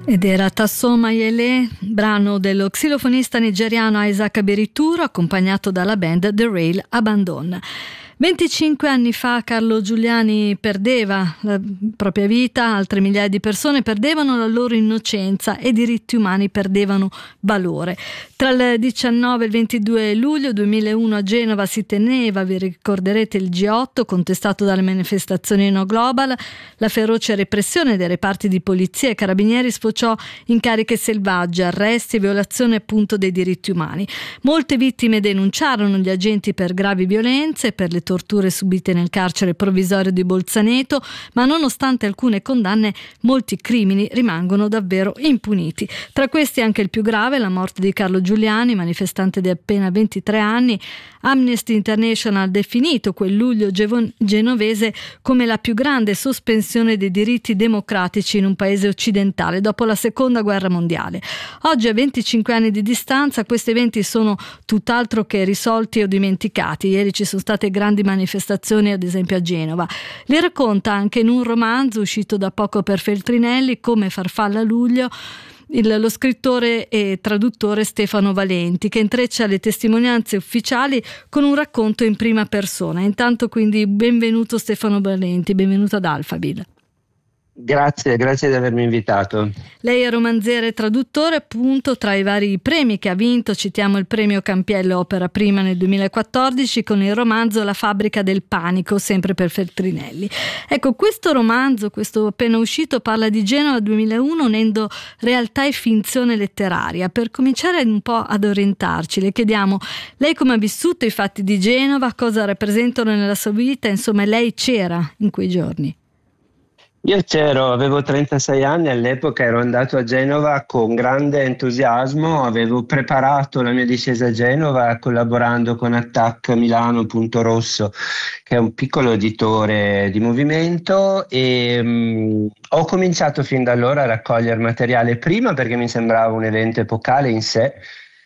Ed era Tasso Mayele, brano dello xilofonista nigeriano Isaac Berituro, accompagnato dalla band The Rail Abandon. 25 anni fa Carlo Giuliani perdeva la propria vita, altre migliaia di persone perdevano la loro innocenza e i diritti umani perdevano valore. Tra il 19 e il 22 luglio 2001 a Genova si teneva, vi ricorderete, il G8 contestato dalle manifestazioni No Global. La feroce repressione dei reparti di polizia e carabinieri sfociò in cariche selvagge, arresti e violazione appunto dei diritti umani. Molte vittime denunciarono gli agenti per gravi violenze, per le torture subite nel carcere provvisorio di Bolzaneto, ma nonostante alcune condanne molti crimini rimangono davvero impuniti. Tra questi anche il più grave, la morte di Carlo Giuliani, manifestante di appena 23 anni. Amnesty International ha definito quel luglio genovese come la più grande sospensione dei diritti democratici in un paese occidentale dopo la seconda guerra mondiale. Oggi, a 25 anni di distanza, questi eventi sono tutt'altro che risolti o dimenticati. Ieri ci sono state grandi manifestazioni, ad esempio a Genova. Li racconta anche in un romanzo uscito da poco per Feltrinelli, Come Farfalla a luglio, lo scrittore e traduttore Stefano Valenti, che intreccia le testimonianze ufficiali con un racconto in prima persona. Intanto quindi benvenuto Stefano Valenti, benvenuto ad Alphabet. Grazie di avermi invitato. Lei è romanziere e traduttore, appunto. Tra i vari premi che ha vinto citiamo il premio Campiello Opera Prima nel 2014 con il romanzo La fabbrica del panico, sempre per Feltrinelli. Ecco, questo romanzo, questo appena uscito, parla di Genova 2001 unendo realtà e finzione letteraria. Per cominciare un po' ad orientarci, le chiediamo: lei come ha vissuto i fatti di Genova, cosa rappresentano nella sua vita, insomma lei c'era in quei giorni? Io c'ero, avevo 36 anni, all'epoca ero andato a Genova con grande entusiasmo, avevo preparato la mia discesa a Genova collaborando con Attac Milano Punto Rosso, che è un piccolo editore di movimento, e ho cominciato fin da allora a raccogliere materiale, prima perché mi sembrava un evento epocale in sé,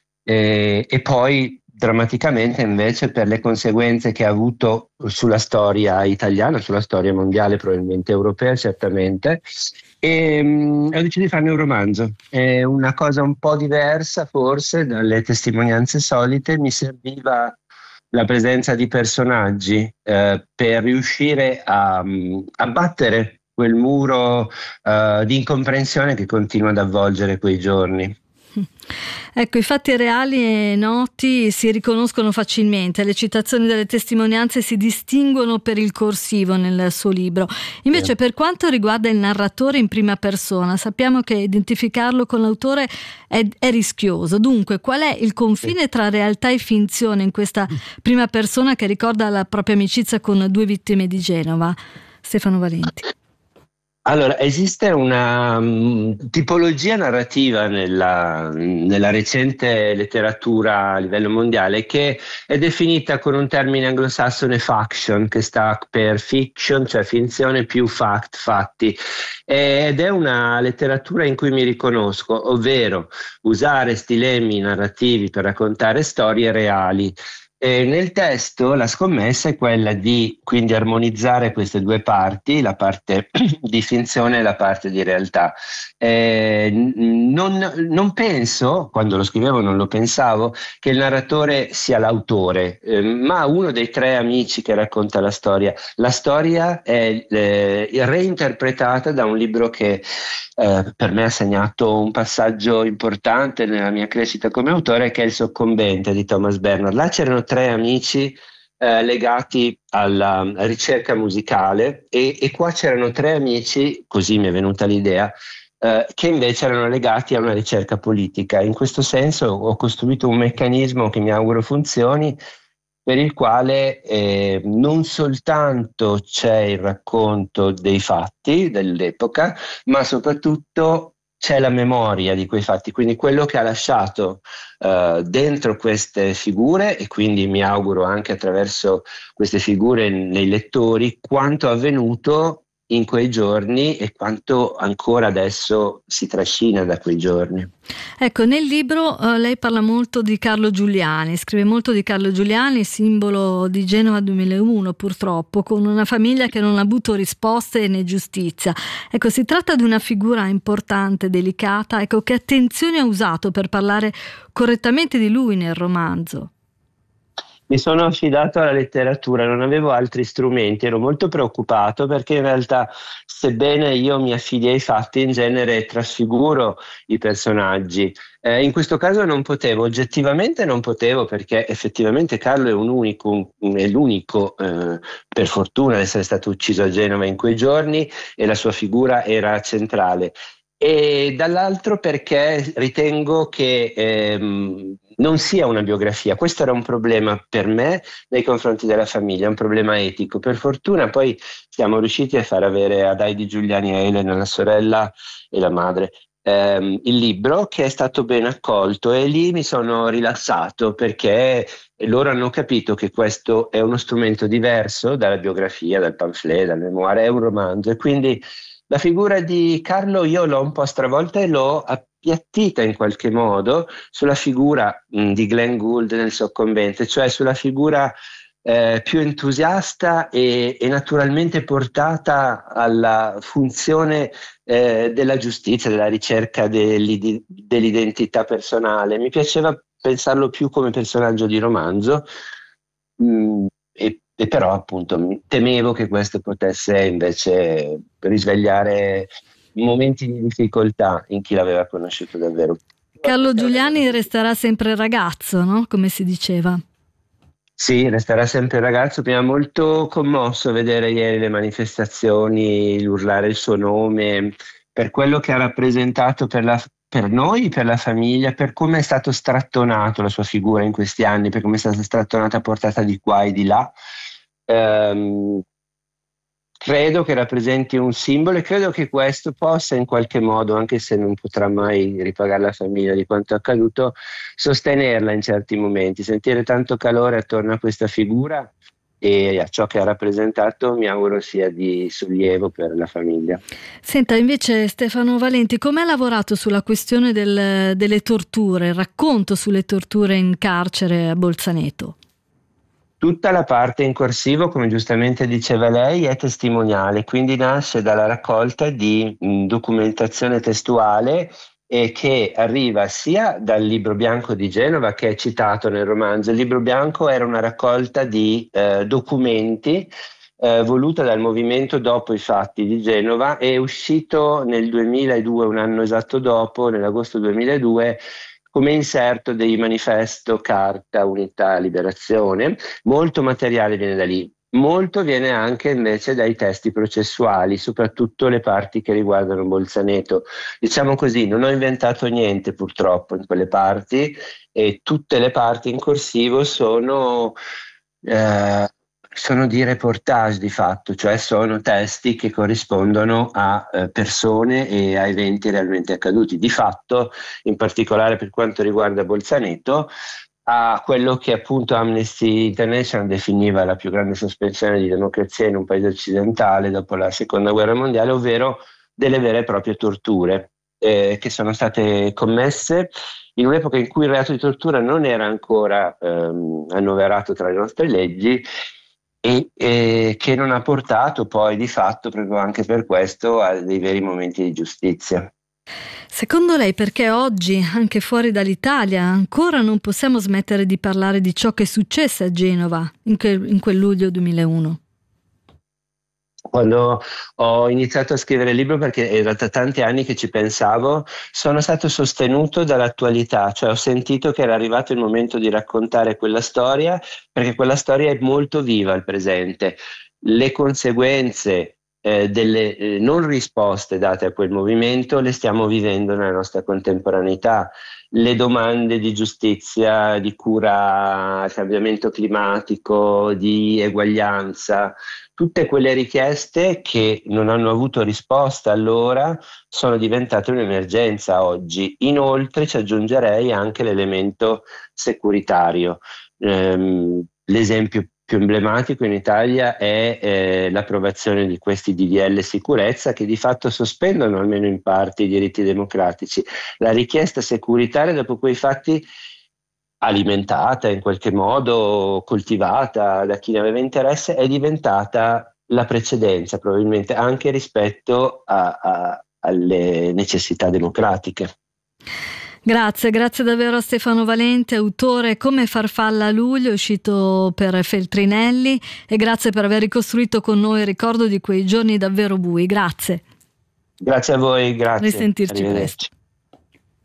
e poi drammaticamente invece per le conseguenze che ha avuto sulla storia italiana, sulla storia mondiale, probabilmente europea certamente, e ho deciso di farne un romanzo. È una cosa un po' diversa forse dalle testimonianze solite, mi serviva la presenza di personaggi per riuscire a battere quel muro di incomprensione che continua ad avvolgere quei giorni. Ecco, i fatti reali e noti si riconoscono facilmente, le citazioni delle testimonianze si distinguono per il corsivo nel suo libro. Invece per quanto riguarda il narratore in prima persona, sappiamo che identificarlo con l'autore è rischioso. Dunque, qual è il confine tra realtà e finzione in questa prima persona che ricorda la propria amicizia con due vittime di Genova? Stefano Valenti. Allora, esiste una tipologia narrativa nella recente letteratura a livello mondiale che è definita con un termine anglosassone faction, che sta per fiction, cioè finzione più fatti, ed è una letteratura in cui mi riconosco, ovvero usare stilemi narrativi per raccontare storie reali. Nel testo la scommessa è quella di quindi armonizzare queste due parti, la parte di finzione e la parte di realtà. Non penso, quando lo scrivevo non lo pensavo, che il narratore sia l'autore, ma uno dei tre amici che racconta la storia. La storia è reinterpretata da un libro che per me ha segnato un passaggio importante nella mia crescita come autore, che è Il soccombente di Thomas Bernhard. Là c'erano tre amici legati alla ricerca musicale e qua c'erano tre amici, così mi è venuta l'idea, che invece erano legati a una ricerca politica. In questo senso ho costruito un meccanismo che mi auguro funzioni, per il quale non soltanto c'è il racconto dei fatti dell'epoca, ma soprattutto c'è la memoria di quei fatti, quindi quello che ha lasciato dentro queste figure, e quindi mi auguro anche attraverso queste figure nei lettori, quanto avvenuto in quei giorni e quanto ancora adesso si trascina da quei giorni. Ecco, nel libro lei parla molto di Carlo Giuliani, scrive molto di Carlo Giuliani, simbolo di Genova 2001 purtroppo, con una famiglia che non ha avuto risposte né giustizia. Ecco, si tratta di una figura importante, delicata, ecco, che attenzione ha usato per parlare correttamente di lui nel romanzo? Mi sono affidato alla letteratura, non avevo altri strumenti, ero molto preoccupato perché in realtà, sebbene io mi affidi ai fatti, in genere trasfiguro i personaggi. In questo caso non potevo, oggettivamente non potevo, perché effettivamente Carlo è un unico, è l'unico, per fortuna, ad essere stato ucciso a Genova in quei giorni e la sua figura era centrale. E dall'altro perché ritengo che non sia una biografia. Questo era un problema per me nei confronti della famiglia, un problema etico. Per fortuna poi siamo riusciti a far avere ad Heidi Giuliani e Elena, la sorella e la madre, il libro, che è stato ben accolto, e lì mi sono rilassato perché loro hanno capito che questo è uno strumento diverso dalla biografia, dal pamphlet, dal memoir, è un romanzo, e quindi la figura di Carlo io l'ho un po' stravolta e l'ho appiattita in qualche modo sulla figura di Glenn Gould nel Soccombente, cioè sulla figura più entusiasta e naturalmente portata alla funzione della giustizia, della ricerca dell'identità personale. Mi piaceva pensarlo più come personaggio di romanzo. E però appunto temevo che questo potesse invece risvegliare momenti di difficoltà in chi l'aveva conosciuto davvero. Carlo Giuliani resterà sempre ragazzo, no? Come si diceva. Sì, resterà sempre ragazzo. Mi ha molto commosso vedere ieri le manifestazioni, l'urlare il suo nome, per quello che ha rappresentato per noi, per la famiglia, per come è stato strattonato la sua figura in questi anni, per come è stata strattonata, portata di qua e di là. Credo che rappresenti un simbolo e credo che questo possa in qualche modo, anche se non potrà mai ripagare la famiglia di quanto accaduto, sostenerla in certi momenti, sentire tanto calore attorno a questa figura e a ciò che ha rappresentato mi auguro sia di sollievo per la famiglia. Senta, invece Stefano Valenti, come ha lavorato sulla questione delle torture, il racconto sulle torture in carcere a Bolzaneto? Tutta la parte in corsivo, come giustamente diceva lei, è testimoniale, quindi nasce dalla raccolta di documentazione testuale e che arriva sia dal Libro Bianco di Genova, che è citato nel romanzo. Il Libro Bianco era una raccolta di documenti voluta dal movimento dopo i fatti di Genova, è uscito nel 2002, un anno esatto dopo, nell'agosto 2002, come inserto dei manifesto Carta, Unità, Liberazione. Molto materiale viene da lì, molto viene anche invece dai testi processuali, soprattutto le parti che riguardano Bolzaneto. Diciamo così, non ho inventato niente purtroppo in quelle parti, e tutte le parti in corsivo sono di reportage di fatto, cioè sono testi che corrispondono a persone e a eventi realmente accaduti. Di fatto, in particolare per quanto riguarda Bolzaneto, a quello che appunto Amnesty International definiva la più grande sospensione di democrazia in un paese occidentale dopo la Seconda Guerra Mondiale, ovvero delle vere e proprie torture che sono state commesse in un'epoca in cui il reato di tortura non era ancora annoverato tra le nostre leggi, e che non ha portato poi di fatto, proprio anche per questo, a dei veri momenti di giustizia. Secondo lei perché oggi, anche fuori dall'Italia, ancora non possiamo smettere di parlare di ciò che è successo a Genova in quel luglio 2001? Quando ho iniziato a scrivere il libro, perché era da tanti anni che ci pensavo, sono stato sostenuto dall'attualità, cioè ho sentito che era arrivato il momento di raccontare quella storia, perché quella storia è molto viva al presente. Le conseguenze delle non risposte date a quel movimento le stiamo vivendo nella nostra contemporaneità. Le domande di giustizia, di cura al cambiamento climatico, di eguaglianza, tutte quelle richieste che non hanno avuto risposta allora sono diventate un'emergenza oggi. Inoltre ci aggiungerei anche l'elemento securitario. L'esempio più emblematico in Italia è l'approvazione di questi DDL sicurezza che di fatto sospendono almeno in parte i diritti democratici. La richiesta securitaria dopo quei fatti, alimentata in qualche modo, coltivata da chi ne aveva interesse, è diventata la precedenza probabilmente anche rispetto alle necessità democratiche. Grazie davvero a Stefano Valente, autore Come farfalla a luglio, uscito per Feltrinelli, e grazie per aver ricostruito con noi il ricordo di quei giorni davvero bui. Grazie. Grazie a voi, grazie. Risentirci presto.